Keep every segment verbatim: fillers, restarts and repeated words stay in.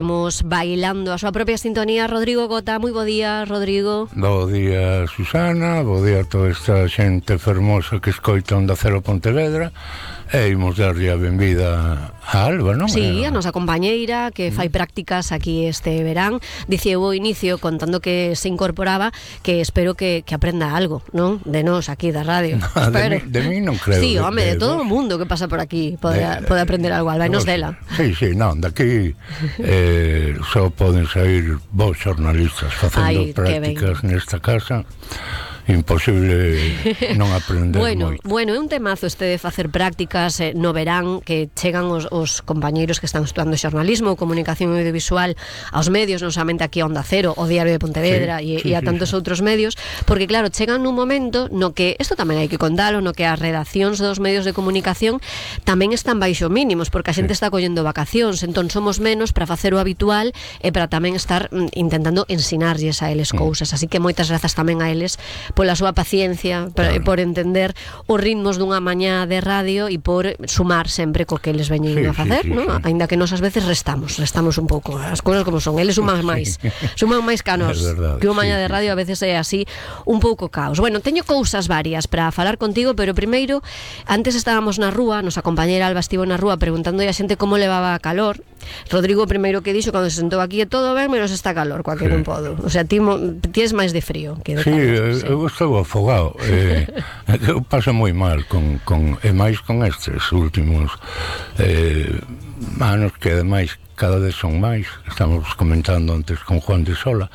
Estamos bailando a súa propia sintonía. Rodrigo Cota, moi bo día, Rodrigo. Bo día, Susana, bo día a toda esta xente fermosa que escoita Onda Cero Pontevedra. E imos darlle a benvida a Alba, non? Sí, a nosa compañeira que fai prácticas aquí este verán. Diceu o inicio contando que se incorporaba que espero que, que aprenda algo, non? De nós aquí da radio. No, de, mí, de mí non creo. Sí, de, home, de, de todo o mundo que pasa por aquí pode, de, pode aprender algo, Alba, e nos dela. Sí, sí, non, daqui eh, só poden sair vos xornalistas facendo Ay, prácticas nesta casa. Imposible non aprender bueno, moito. Bueno, é un temazo este de facer prácticas eh, no verán, que chegan os, os compañeiros que están estudando xornalismo, comunicación audiovisual aos medios, non somente aquí a Onda Cero, o Diario de Pontevedra e sí, sí, sí, a tantos sí. outros medios, porque claro, chegan nun momento no que, isto tamén hai que contalo, no que as redaccións dos medios de comunicación tamén están baixo mínimos, porque a xente sí. está collendo vacacións, entón somos menos para facer o habitual e para tamén estar mm, intentando ensinarlles a eles mm. cousas, así que moitas grazas tamén a eles pola súa paciencia, por, claro. por entender os ritmos dunha mañá de radio e por sumar sempre co que eles veñen sí, a facer, sí, sí, ¿no? Sí. Ainda que nos ás veces restamos, restamos un pouco as cousas como son, eles suman máis, sí. suman máis que a nos, que unha mañá sí, de radio a veces é así un pouco caos. Bueno, teño cousas varias para falar contigo, pero primeiro, antes estábamos na rúa, nosa compañera Alba estivo na rúa preguntando a xente como levaba a calor. Rodrigo primeiro que dixo cando se sentou aquí é todo ben, menos está calor, coa que sí. non podo. O sea, ti tienes máis de frío que de sí, calor. Sí, eu estou afogado. Eh, eu paso moi mal con, con, e máis con estes últimos eh, anos que ademais cada vez son máis. Estamos comentando antes con Juan de Sola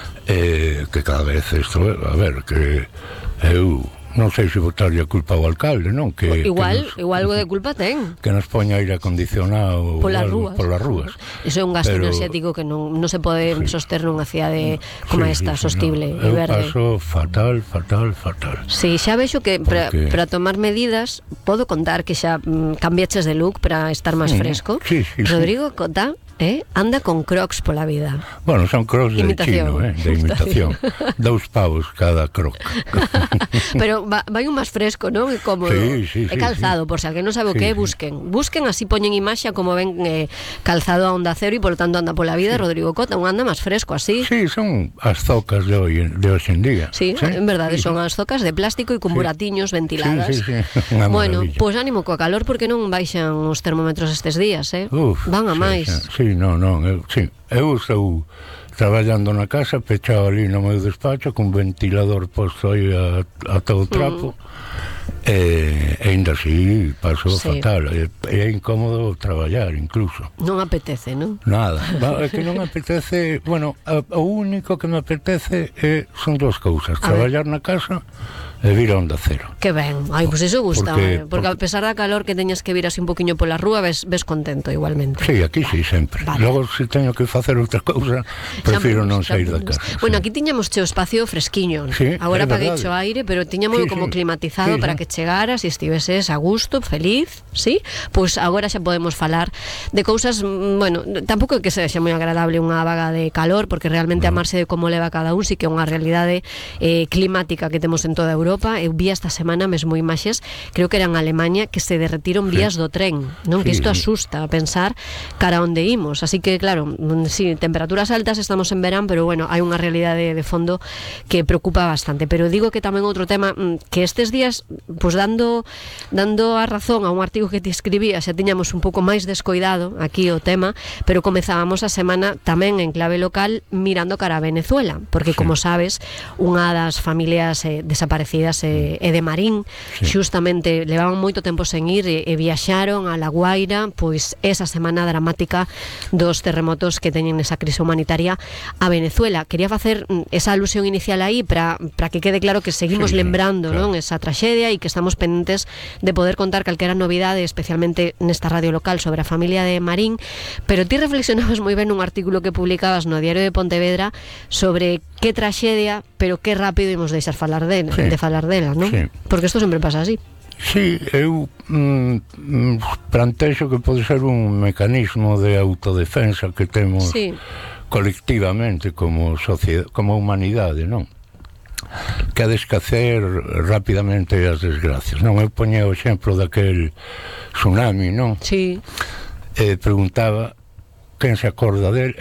eh, que cada vez isto, a ver, que eu non sei se botarlle a culpa ao alcalde, non? Que, igual, que nos, igual algo de culpa ten. Que nos poña aire acondicionado polas rúas. Polas rúas. Iso é un gasto Pero, enerxético que non, non se pode sí. soster nunha cidade como sí, esta, sí, sostible no. e verde. Eu paso fatal, fatal, fatal. Sí, xa vexo que para Porque... tomar medidas podo contar que xa mm, cambiaches de look para estar máis fresco. Sí, sí, Rodrigo sí. Cota Eh? anda con crocs pola vida. Bueno, son crocs de imitación. chino, eh? De imitación. Dous pavos cada croc. Pero va, vai un máis fresco, non? É cómodo. Sí, sí, é calzado, sí. por si alguén non sabe o sí, que é, busquen. Busquen, así poñen imaxe como ven eh, calzado a Onda Cero e por lo tanto anda pola vida sí. Rodrigo Cota, un anda máis fresco así. Sí, son as zocas de hoy, de hoxe en día. Sí, ¿sí? En verdade, sí. son as zocas de plástico e con sí. buratiños ventiladas. Sí, sí, sí. Bueno, pois pues ánimo coa calor porque non baixan os termómetros estes días, eh? Uf, van a sí, máis. Sí, non, non, eu Sí, eu estou traballando na casa, pechado ali no meu despacho, con ventilador posto aí a, a todo trapo, mm. e, e ainda así paso sí. fatal, e é incómodo traballar incluso. Non apetece, non? Nada, é que non apetece, bueno, a, o único que me apetece é, son dúas cousas, a traballar ver. na casa e vir a Onda Cero. Que ben, ai, pois pues eso gusta, porque, eh? porque, porque a pesar da calor que teñas que vir así un poquinho pola rúa, ves, ves contento igualmente. Sí, aquí sí, sempre. Vale. Logo, se teño que facer outra cousa, prefiro non sair da casa. Bueno, sí. aquí tiñamos che o espacio fresquiño. Sí, agora paguei o aire, pero tiñamos sí, como sí. climatizado sí, para sí. que chegaras e estiveses a gusto, feliz, sí? Pois pues agora xa podemos falar de cousas, bueno, tampouco é que sexa moi agradable unha vaga de calor, porque realmente no. amarse de como leva cada un, sí que é unha realidade eh, climática que temos en toda Europa. Eu vi esta semana mesmo imaxes, creo que era en Alemanha, que se derretiron sí. vías do tren, non? Sí, que isto sí. asusta a pensar cara onde imos, así que claro, sí, temperaturas altas, estamos en verán, pero bueno, hai unha realidade de fondo que preocupa bastante, pero digo que tamén outro tema que estes días, pues dando dando a razón a un artigo que te escribía, xa tiñamos un pouco máis descoidado aquí o tema, pero comezábamos a semana tamén en clave local mirando cara a Venezuela, porque sí. como sabes, unha das familias eh, desaparecidas e, e de Marín sí. xustamente levaban moito tempo sen ir e, e viaxaron a La Guaira, pois esa semana dramática dos terremotos que teñen esa crise humanitaria a Venezuela. Quería facer esa alusión inicial aí para que quede claro que seguimos sí, lembrando sí, claro. non esa traxedia e que estamos pendentes de poder contar calquera novidade, especialmente nesta radio local, sobre a familia de Marín, pero ti reflexionabas moi ben nun artículo que publicabas no Diario de Pontevedra sobre que traxedia, pero que rápido imos deixar falar de, sí. de falar dela, non? Sí. Porque isto sempre pasa así. Sí, eu mm, plantexo que pode ser un mecanismo de autodefensa que temos sí. colectivamente como sociedade, como humanidade, non? Que ha de escacer rapidamente as desgracias, non? Eu poñía o exemplo daquel tsunami, non? Sí. E preguntaba quen se acorda del,